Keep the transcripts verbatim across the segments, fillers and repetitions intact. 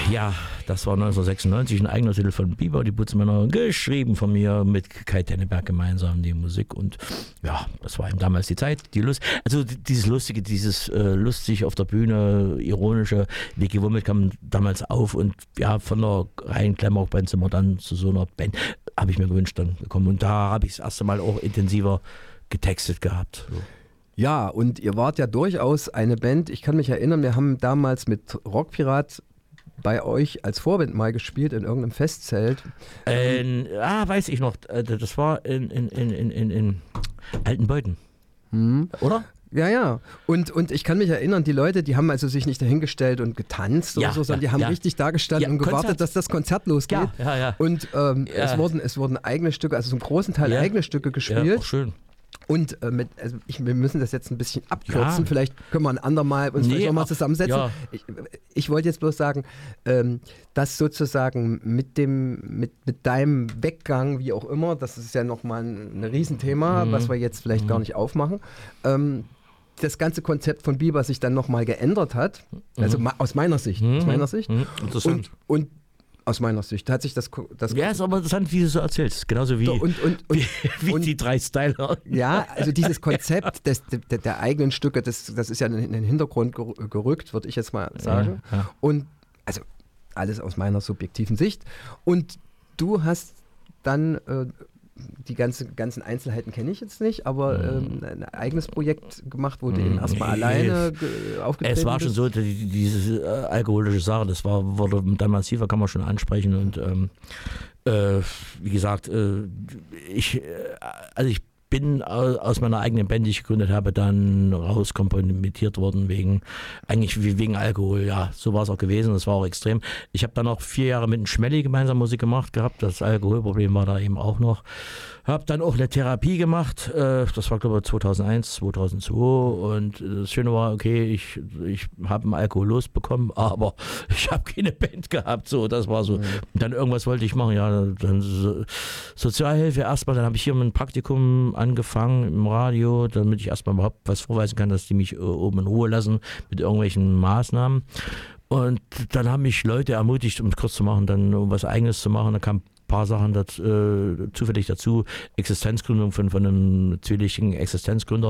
Ja, das war neunzehnhundertsechsundneunzig, ein eigener Titel von Biber, die Putzmänner, geschrieben von mir mit Kai Tenneberg gemeinsam, die Musik. Und ja, das war eben damals die Zeit, die Lust. Also dieses Lustige, dieses äh, lustig auf der Bühne, ironische, Vicky Wummelt kam damals auf und ja, von der reinen Klamauk-Band sind wir dann zu so einer Band, habe ich mir gewünscht, dann gekommen. Und da habe ich das erste Mal auch intensiver getextet gehabt. So. Ja, und ihr wart ja durchaus eine Band, ich kann mich erinnern, wir haben damals mit Rockpirat bei euch als Vorband mal gespielt in irgendeinem Festzelt. Ähm, ah, weiß ich noch, das war in, in, in, in, in Altenbeuten, hm. oder? Ja, ja. Und, und ich kann mich erinnern, die Leute, die haben also sich nicht dahingestellt und getanzt ja, oder so, sondern ja, die haben ja. richtig da gestanden Ja, und gewartet, Konzert. dass das Konzert losgeht. Ja, ja, ja. Und ähm, Ja. es, wurden, es wurden eigene Stücke, also zum großen Teil Ja. eigene Stücke gespielt. Ja, auch schön. Und äh, mit, also ich, wir müssen das jetzt ein bisschen abkürzen. Ja. Vielleicht können wir ein andermal uns Nee, vielleicht nochmal ach, zusammensetzen. ja. Ich, ich wollte jetzt bloß sagen, ähm, dass sozusagen mit dem, mit, mit deinem Weggang, wie auch immer, das ist ja nochmal ein, ein Riesenthema, Mhm. was wir jetzt vielleicht Mhm. gar nicht aufmachen. Ähm, das ganze Konzept von Biber sich dann nochmal geändert hat. Also Mhm. ma- aus meiner Sicht. Mhm. Aus meiner Sicht. Mhm. Interessant. Und, und aus meiner Sicht hat sich das, Ko- das Ja, ist aber interessant, wie du es so erzählst. Genauso wie, und, und, und, wie, wie und- die drei Styler. Ja, also dieses Konzept des, der, der eigenen Stücke, das, das ist ja in den Hintergrund ger- gerückt, würde ich jetzt mal sagen. Ja, ja. Und also alles aus meiner subjektiven Sicht. Und du hast dann äh, die ganze, ganzen Einzelheiten kenne ich jetzt nicht, aber ähm, ein eigenes Projekt gemacht, wo du eben erstmal alleine ge- aufgetreten Es war schon bist. so, die, diese äh, alkoholische Sache, das war, wurde dann massiver, kann man schon ansprechen. Und ähm, äh, wie gesagt, äh, ich, äh, also ich bin au- aus meiner eigenen Band, die ich gegründet habe, dann rauskompromittiert worden wegen, eigentlich wie- wegen Alkohol. Ja, so war es auch gewesen, das war auch extrem. Ich habe dann noch vier Jahre mit dem Schmelly gemeinsam Musik gemacht gehabt, das Alkoholproblem war da eben auch noch. Habe dann auch eine Therapie gemacht, äh, das war glaube ich zweitausendeins, zweitausendzwei und das Schöne war, okay, ich, ich habe einen Alkohol losbekommen, aber ich habe keine Band gehabt, so, das war so. Mhm. Und dann irgendwas wollte ich machen, ja, dann so, Sozialhilfe erstmal, dann habe ich hier mit einem Praktikum angefangen im Radio, damit ich erstmal überhaupt was vorweisen kann, dass die mich äh, oben in Ruhe lassen mit irgendwelchen Maßnahmen. Und dann haben mich Leute ermutigt, um es kurz zu machen, dann um was Eigenes zu machen. Da kamen ein paar Sachen das, äh, zufällig dazu. Existenzgründung von, von einem zwielichtigen Existenzgründer,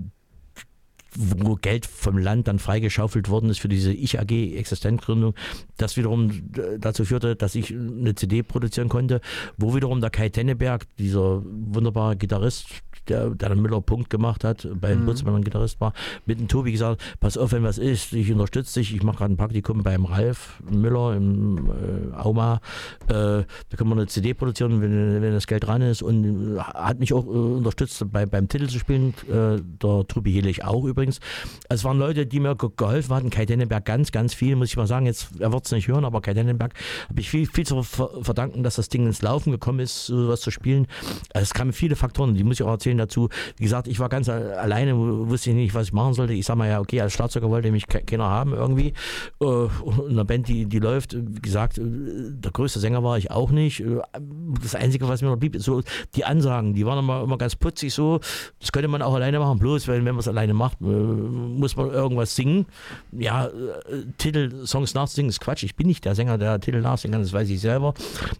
wo Geld vom Land dann freigeschaufelt worden ist für diese Ich-A G Existenzgründung, das wiederum äh, dazu führte, dass ich eine C D produzieren konnte, wo wiederum der Kai Tenneberg, dieser wunderbare Gitarrist, der, der den Müller Punkt gemacht hat, bei den Mhm. Butzmann ein Gitarrist war, mit dem Tobi gesagt, pass auf, wenn was ist, ich unterstütze dich, ich mache gerade ein Praktikum beim Ralf Müller im äh, Auma, äh, da können wir eine C D produzieren, wenn, wenn das Geld dran ist, und äh, hat mich auch äh, unterstützt, bei, beim Titel zu spielen, äh, der Tobi Hillig auch übrigens. Also es waren Leute, die mir ge- geholfen hatten, Kai Tenneberg ganz, ganz viel, muss ich mal sagen, jetzt, er wird es nicht hören, aber Kai Tenneberg habe ich viel, viel zu ver verdanken, dass das Ding ins Laufen gekommen ist, sowas zu spielen. Also es kamen viele Faktoren, die muss ich auch erzählen dazu. Wie gesagt, ich war ganz alleine, wusste nicht, was ich machen sollte. Ich sag mal ja, okay, als Schlagzeuger wollte mich ke keiner haben irgendwie. Äh, und eine Band, die, die läuft, wie gesagt, der größte Sänger war ich auch nicht. Das Einzige, was mir noch blieb, ist so die Ansagen, die waren immer, immer ganz putzig so. Das könnte man auch alleine machen, bloß wenn, wenn man es alleine macht, muss man irgendwas singen. Ja, äh, Titel, Songs nachsingen ist Quatsch. Ich bin nicht der Sänger, der Titel nachsingen kann, das weiß ich selber.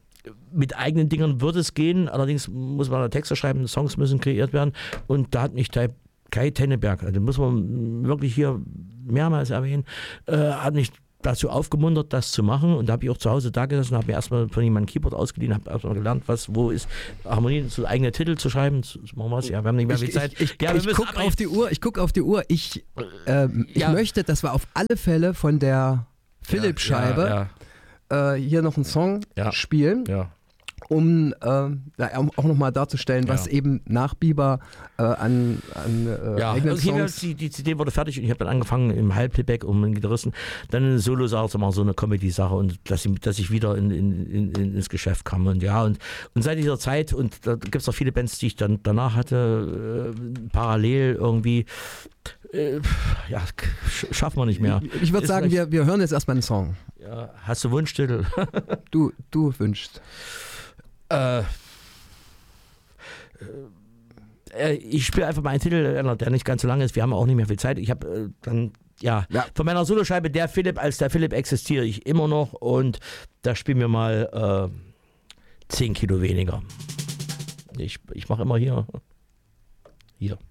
Mit eigenen Dingern würde es gehen, allerdings muss man Texte schreiben, Songs müssen kreiert werden, und da hat mich der Kai Tenneberg, also muss man wirklich hier mehrmals erwähnen, äh, hat mich dazu aufgemuntert, das zu machen, und da habe ich auch zu Hause da gesessen, habe mir erstmal von jemandem ein Keyboard ausgeliehen, habe erstmal gelernt, was, wo ist Harmonie, so eigene Titel zu schreiben, das machen wir es, ja, wir haben nicht mehr viel Ich, Zeit. ich, ich, ja, wir ich müssen gucke auf die Uhr, ich gucke auf die Uhr, ich, ähm, ich Ja. möchte, dass wir auf alle Fälle von der Philipp-Scheibe Ja, äh, hier noch einen Song Ja. spielen, ja, um äh, ja, um auch nochmal darzustellen, was Ja. eben nach Biber äh, an, an äh, ja. eigenen Okay, Songs... die, die C D wurde fertig und ich habe dann angefangen im Halbplayback um einen Gitarristen, dann eine Solo-Sache zu machen, so eine Comedy-Sache, und dass ich, dass ich wieder in, in, in, ins Geschäft kam, und ja, und, und seit dieser Zeit, und da gibt es auch viele Bands, die ich dann danach hatte, äh, parallel irgendwie, äh, ja, sch schaffen wir nicht mehr. Ich, ich würde Ist sagen, vielleicht- wir, wir hören jetzt erstmal einen Song. Ja, hast du Wunschtitel? Du, du wünschst. äh, äh, ich spiele einfach mal einen Titel, der nicht ganz so lang ist. Wir haben auch nicht mehr viel Zeit. Ich habe äh, dann ja, Ja. von meiner Soloscheibe Der Philipp, als der Philipp existiere ich immer noch und da spielen wir mal äh, zehn Kilo weniger. Ich, ich mache immer hier, hier.